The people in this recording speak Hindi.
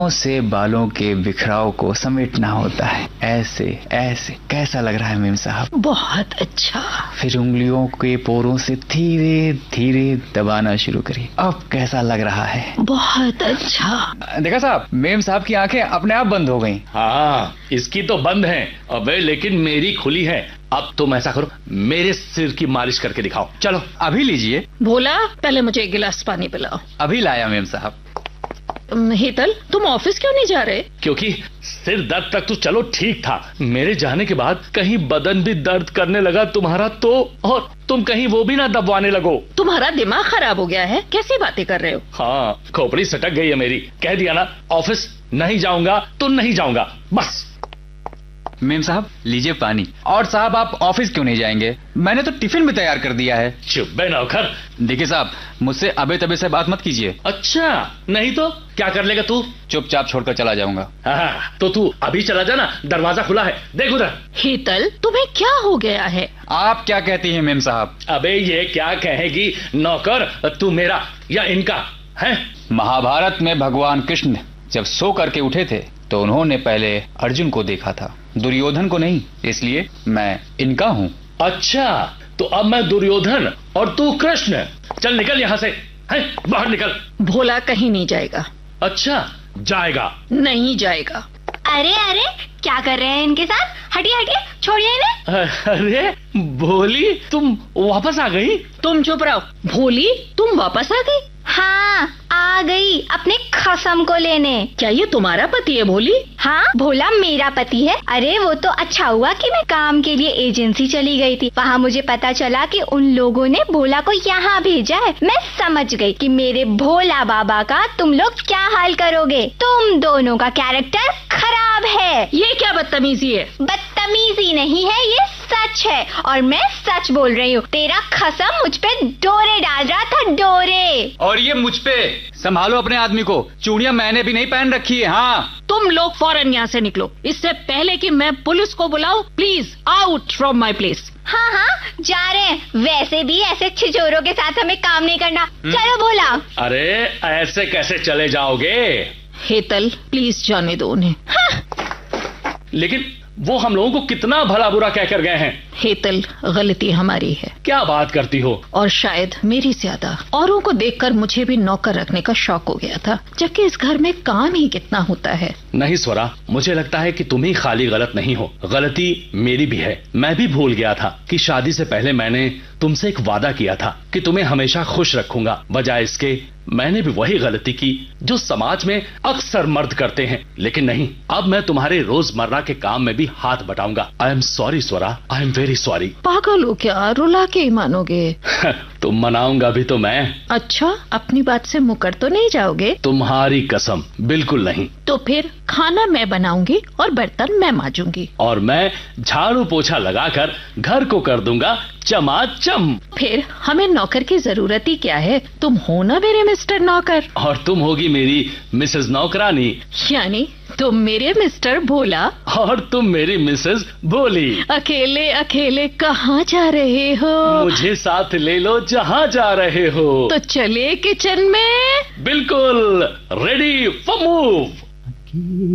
से बालों के बिखराव को समेटना होता है। ऐसे ऐसे। कैसा लग रहा है मेम साहब? बहुत अच्छा। फिर उंगलियों के पोरों से धीरे धीरे दबाना शुरू करिए। अब कैसा लग रहा है? बहुत अच्छा। देखा साहब, मेम साहब की आंखें अपने आप बंद हो गईं। हाँ, इसकी तो बंद है अबे, लेकिन मेरी खुली है। अब तुम ऐसा करो, मेरे सिर की मालिश करके दिखाओ। चलो अभी लीजिए। भोला, पहले मुझे एक गिलास पानी पिलाओ। अभी लाया मेम साहब। हेतल, तुम ऑफिस क्यों नहीं जा रहे? क्योंकि सिर दर्द तक तो चलो ठीक था, मेरे जाने के बाद कहीं बदन भी दर्द करने लगा तुम्हारा तो, और तुम कहीं वो भी ना दबवाने लगो। तुम्हारा दिमाग खराब हो गया है, कैसी बातें कर रहे हो? हाँ, खोपड़ी सटक गई है मेरी। कह दिया ना, ऑफिस नहीं जाऊंगा तो नहीं जाऊंगा, बस। मेम साहब लीजिए पानी। और साहब, आप ऑफिस क्यों नहीं जाएंगे? मैंने तो टिफिन भी तैयार कर दिया है। चुप बे नौकर। देखिए साहब, मुझसे अबे तबे से बात मत कीजिए। अच्छा, नहीं तो क्या कर लेगा तू? चुपचाप छोड़कर चला जाऊंगा। हाँ, तो तू अभी चला जाना, दरवाजा खुला है, देख उधर। हेतल, तुम्हें क्या हो गया है? आप क्या कहती हैं मेम साहब? अबे ये क्या कहेगी नौकर, तू मेरा या इनका है? महाभारत में भगवान कृष्ण जब सो करके उठे थे तो उन्होंने पहले अर्जुन को देखा था, दुर्योधन को नहीं। इसलिए मैं इनका हूँ। अच्छा, तो अब मैं दुर्योधन और तू कृष्ण। चल निकल यहाँ से, है? बाहर निकल। भोला कहीं नहीं जाएगा। अच्छा, जाएगा? नहीं जाएगा। अरे अरे, क्या कर रहे हैं इनके साथ? हटिए हटिए, छोड़िए इन्हें। अरे भोली, तुम वापस आ गई? तुम चुप रहो। भोली, तुम वापस आ गई? हाँ, आ गई अपने खसम को लेने। क्या ये तुम्हारा पति है भोली? हाँ, भोला मेरा पति है। अरे वो तो अच्छा हुआ कि मैं काम के लिए एजेंसी चली गई थी। वहाँ मुझे पता चला कि उन लोगों ने भोला को यहाँ भेजा है। मैं समझ गई कि मेरे भोला बाबा का तुम लोग क्या हाल करोगे। तुम दोनों का कैरेक्टर खराब है। ये क्या बदतमीजी है? बदतमीजी नहीं है, ये सच है और मैं सच बोल रही हूँ। तेरा खसम मुझ पे डोरे डाल रहा था, डोरे। और ये मुझ पे। संभालो अपने आदमी को, चूड़ियां मैंने भी नहीं पहन रखी है। हाँ, तुम लोग फौरन यहाँ से निकलो, इससे पहले कि मैं पुलिस को बुलाऊं। Please out from my place. हाँ हाँ, जा रहे हैं। वैसे भी ऐसे छिछोरों के साथ हमें काम नहीं करना। चलो भोला। अरे ऐसे कैसे चले जाओगे? हेतल, प्लीज जाने दो उन्हें। हाँ। लेकिन वो हम लोगों को कितना भला बुरा कह कर गए हैं। हेतल, गलती हमारी है। क्या बात करती हो? और शायद मेरी ज्यादा। औरों को देखकर मुझे भी नौकर रखने का शौक हो गया था, जबकि इस घर में काम ही कितना होता है। नहीं स्वरा, मुझे लगता है कि तुम ही खाली गलत नहीं हो, गलती मेरी भी है। मैं भी भूल गया था कि शादी से पहले मैंने तुमसे एक वादा किया था कि तुम्हें हमेशा खुश रखूंगा। बजाय इसके मैंने भी वही गलती की जो समाज में अक्सर मर्द करते हैं। लेकिन नहीं, अब मैं तुम्हारे रोजमर्रा के काम में भी हाथ बटाऊंगा। I am sorry Swara, I am very sorry. पागल हो क्या? रुला के ही मानोगे? तुम मनाऊंगा भी तो मैं। अच्छा, अपनी बात से मुकर तो नहीं जाओगे? तुम्हारी कसम, बिल्कुल नहीं। तो फिर खाना मैं बनाऊंगी और बर्तन मैं मांजूंगी। और मैं झाड़ू पोछा लगाकर घर को कर दूंगा चमाचम। फिर हमें नौकर की जरूरत ही क्या है? तुम हो ना मेरे मिस्टर नौकर। और तुम होगी मेरी मिसेज नौकरानी। यानी तुम मेरे मिस्टर भोला और तुम मेरी मिसेज भोली। अकेले अकेले कहाँ जा रहे हो? मुझे साथ ले लो जहाँ जा रहे हो। तो चले किचन में। बिल्कुल रेडी फॉर मूव।